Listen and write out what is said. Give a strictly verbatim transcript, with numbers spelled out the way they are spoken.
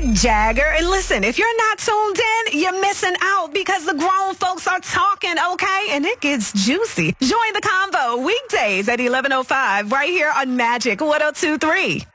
Mick Jagger. And listen, if you're not tuned in, you're missing out because the grown folks are talking, okay? And it gets juicy. Join the convo weekdays at eleven oh five right here on Magic one oh two point three.